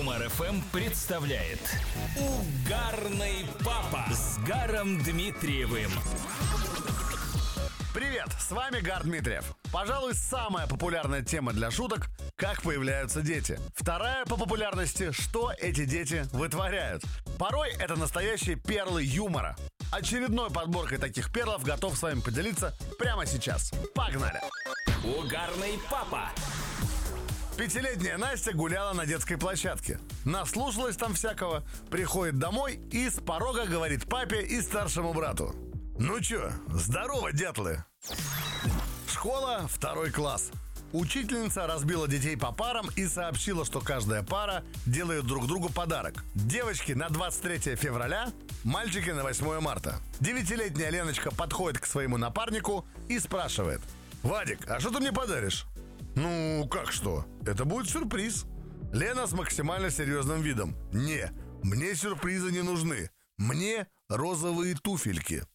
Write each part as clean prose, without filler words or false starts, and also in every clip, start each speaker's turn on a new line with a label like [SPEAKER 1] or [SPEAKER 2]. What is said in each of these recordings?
[SPEAKER 1] Юмор ФМ представляет Угарный папа с Гаром Дмитриевым.
[SPEAKER 2] Привет, с вами Гар Дмитриев. Пожалуй, самая популярная тема для шуток – как появляются дети. Вторая по популярности – что эти дети вытворяют. Порой это настоящие перлы юмора. Очередной подборкой таких перлов готов с вами поделиться прямо сейчас. Погнали!
[SPEAKER 1] Угарный папа.
[SPEAKER 2] 5-летняя Настя гуляла на детской площадке. Наслушалась там всякого, приходит домой и с порога говорит папе и старшему брату: «Ну чё, здорово, дятлы!» Школа, 2 класс. Учительница разбила детей по парам и сообщила, что каждая пара делает друг другу подарок. Девочки на 23 февраля, мальчики на 8 марта. 9-летняя Леночка подходит к своему напарнику и спрашивает: «Вадик, а что ты мне подаришь?» «Ну, как что? Это будет сюрприз». Лена с максимально серьезным видом: «Не, мне сюрпризы не нужны. Мне розовые туфельки».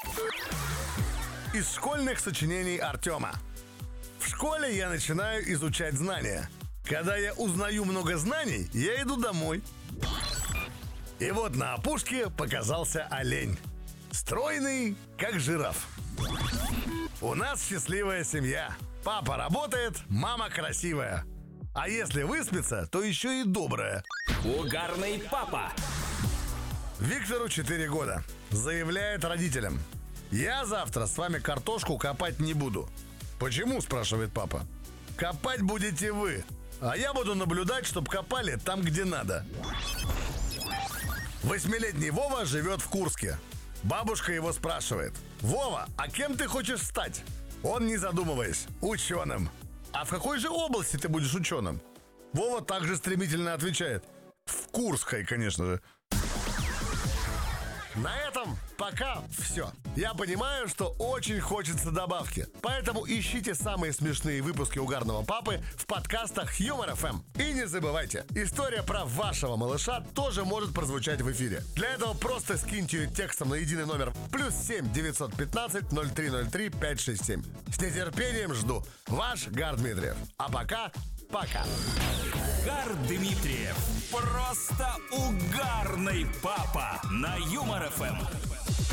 [SPEAKER 2] Из школьных сочинений Артема. В школе я начинаю изучать знания. Когда я узнаю много знаний, я иду домой. И вот на опушке показался олень. Стройный, как жираф. У нас счастливая семья. Папа работает, мама красивая. А если выспится, то еще и добрая.
[SPEAKER 1] Угарный папа.
[SPEAKER 2] Виктору 4 года. Заявляет родителям: «Я завтра с вами картошку копать не буду». «Почему?» – спрашивает папа. «Копать будете вы, а я буду наблюдать, чтобы копали там, где надо». 8-летний Вова живет в Курске. Бабушка его спрашивает: «Вова, а кем ты хочешь стать?» Он, не задумываясь: «Ученым». «А в какой же области ты будешь ученым?» Вова также стремительно отвечает: «В Курской, конечно же». На этом пока все. Я понимаю, что очень хочется добавки. Поэтому ищите самые смешные выпуски «Угарного папы» в подкастах Юмор ФМ. И не забывайте, история про вашего малыша тоже может прозвучать в эфире. Для этого просто скиньте ее текстом на единый номер +7 915 0303 567. С нетерпением жду. Ваш Гар Дмитриев. А пока.
[SPEAKER 1] Гар Дмитриев. Просто угарный папа на Юмор ФМ.